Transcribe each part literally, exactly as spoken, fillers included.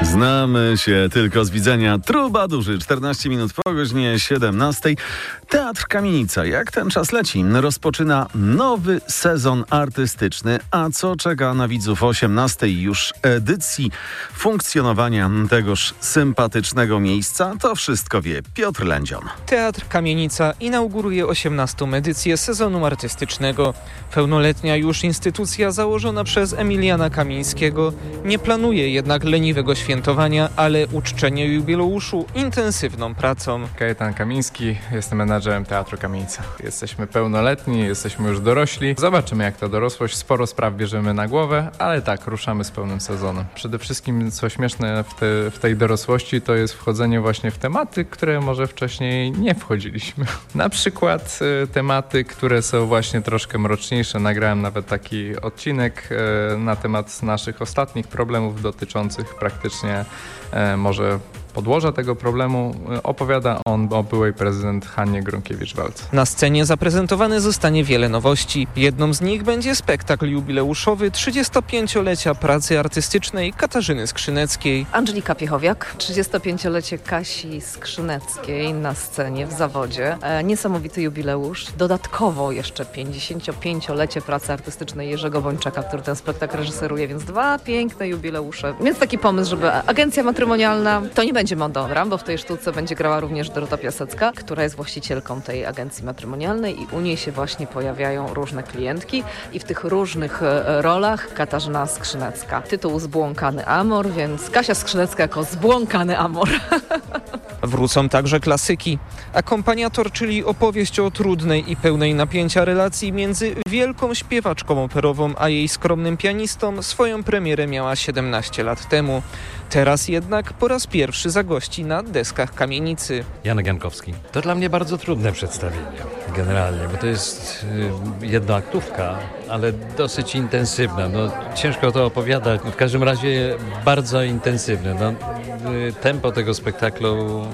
Znamy się tylko z widzenia. Trubadurzy, czternaście minut po godzinie siedemnastej. Teatr Kamienica, jak ten czas leci, rozpoczyna nowy sezon artystyczny. A co czeka na widzów osiemnastej już edycji funkcjonowania tegoż sympatycznego miejsca? To wszystko wie Piotr Lędzion. Teatr Kamienica inauguruje osiemnastą edycję sezonu artystycznego. Pełnoletnia już instytucja założona przez Emiliana Kamińskiego nie planuje jednak leniwego świętowania, ale uczczenie jubileuszu intensywną pracą. Kajetan Kamiński, jestem menadżerem Teatru Kamienica. Jesteśmy pełnoletni, jesteśmy już dorośli. Zobaczymy, jak ta dorosłość. Sporo spraw bierzemy na głowę, ale tak, ruszamy z pełnym sezonem. Przede wszystkim, co śmieszne w, te, w tej dorosłości, to jest wchodzenie właśnie w tematy, które może wcześniej nie wchodziliśmy. Na przykład y, tematy, które są właśnie troszkę mroczniejsze. Nagrałem nawet taki odcinek y, na temat naszych ostatnich problemów dotyczących praktycznie y, może podłoża tego problemu. Opowiada on o byłej prezydent Hannie Gronkiewicz-Waltz. Na scenie zaprezentowane zostanie wiele nowości. Jedną z nich będzie spektakl jubileuszowy trzydziestopięciolecia pracy artystycznej Katarzyny Skrzyneckiej. Angelika Piechowiak, trzydziestopięciolecie Kasi Skrzyneckiej na scenie w zawodzie. E, niesamowity jubileusz. Dodatkowo jeszcze pięćdziesięciopięciolecie pracy artystycznej Jerzego Bończaka, który ten spektakl reżyseruje, więc dwa piękne jubileusze. Więc taki pomysł, żeby agencja matrymonialna, to nie będzie będzie Mondora, bo w tej sztuce będzie grała również Dorota Piasecka, która jest właścicielką tej agencji matrymonialnej i u niej się właśnie pojawiają różne klientki i w tych różnych rolach Katarzyna Skrzynecka. Tytuł Zbłąkany Amor, więc Kasia Skrzynecka jako Zbłąkany Amor. Wrócą także klasyki. Akompaniator, czyli opowieść o trudnej i pełnej napięcia relacji między wielką śpiewaczką operową a jej skromnym pianistą, swoją premierę miała siedemnaście lat temu. Teraz jednak po raz pierwszy zagości na deskach Kamienicy. Janek Jankowski. To dla mnie bardzo trudne przedstawienie generalnie, bo to jest y, jednoaktówka, ale dosyć intensywna. No, ciężko to opowiadać. W każdym razie bardzo intensywne. No, y, tempo tego spektaklu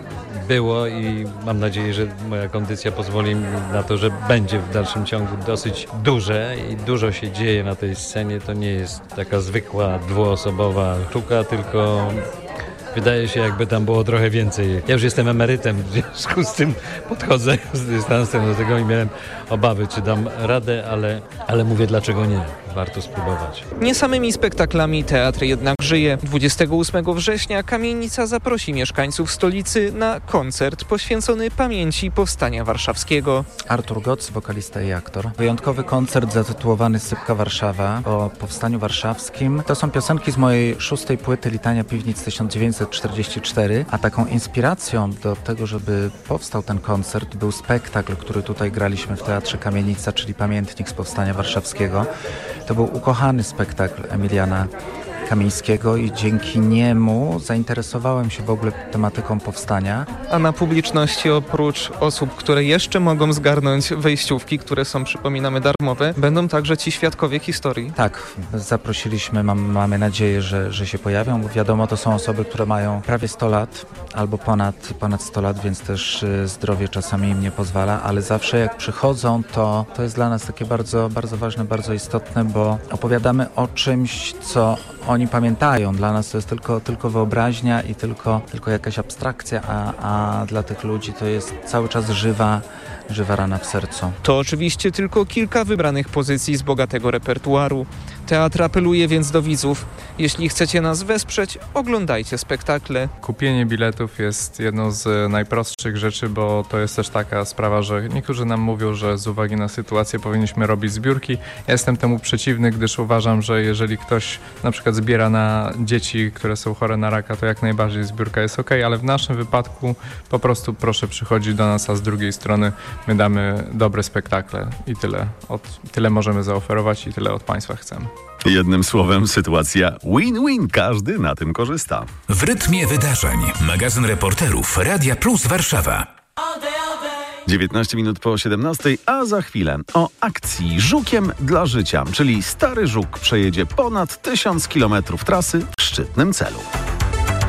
było i mam nadzieję, że moja kondycja pozwoli mi na to, że będzie w dalszym ciągu dosyć duże i dużo się dzieje na tej scenie. To nie jest taka zwykła dwuosobowa sztuka, tylko wydaje się, jakby tam było trochę więcej. Ja już jestem emerytem, w związku z tym podchodzę z dystansem do tego i miałem obawy, czy dam radę, ale, ale mówię, dlaczego nie. Warto spróbować. Nie samymi spektaklami teatr jednak żyje. dwudziestego ósmego września Kamienica zaprosi mieszkańców stolicy na koncert poświęcony pamięci Powstania Warszawskiego. Artur Goc, wokalista i aktor. Wyjątkowy koncert zatytułowany Sypka Warszawa o Powstaniu Warszawskim. To są piosenki z mojej szóstej płyty Litania Piwnic tysiąc dziewięćset czterdziesty czwarty, a taką inspiracją do tego, żeby powstał ten koncert, był spektakl, który tutaj graliśmy w Teatrze Kamienica, czyli Pamiętnik z Powstania Warszawskiego. To był ukochany spektakl Emiliana Kamińskiego i dzięki niemu zainteresowałem się w ogóle tematyką powstania. A na publiczności oprócz osób, które jeszcze mogą zgarnąć wejściówki, które są, przypominamy, darmowe, będą także ci świadkowie historii. Tak, zaprosiliśmy, mam, mamy nadzieję, że, że się pojawią, bo wiadomo, to są osoby, które mają prawie sto lat albo ponad, ponad sto lat, więc też zdrowie czasami im nie pozwala, ale zawsze jak przychodzą, to, to jest dla nas takie bardzo, bardzo ważne, bardzo istotne, bo opowiadamy o czymś, co oni pamiętają. Dla nas to jest tylko, tylko wyobraźnia i tylko, tylko jakaś abstrakcja, a, a dla tych ludzi to jest cały czas żywa, żywa rana w sercu. To oczywiście tylko kilka wybranych pozycji z bogatego repertuaru. Teatr apeluje więc do widzów. Jeśli chcecie nas wesprzeć, oglądajcie spektakle. Kupienie biletów jest jedną z najprostszych rzeczy, bo to jest też taka sprawa, że niektórzy nam mówią, że z uwagi na sytuację powinniśmy robić zbiórki. Ja jestem temu przeciwny, gdyż uważam, że jeżeli ktoś na przykład zbiera na dzieci, które są chore na raka, to jak najbardziej zbiórka jest ok, ale w naszym wypadku po prostu proszę przychodzić do nas, a z drugiej strony my damy dobre spektakle i tyle. Od, tyle możemy zaoferować i tyle od Państwa chcemy. Jednym słowem sytuacja win-win. Każdy na tym korzysta. W rytmie wydarzeń. Magazyn reporterów Radia Plus Warszawa. dziewiętnaście minut po siedemnastej, a za chwilę o akcji Żukiem dla życia, czyli Stary Żuk przejedzie ponad tysiąc kilometrów trasy w szczytnym celu.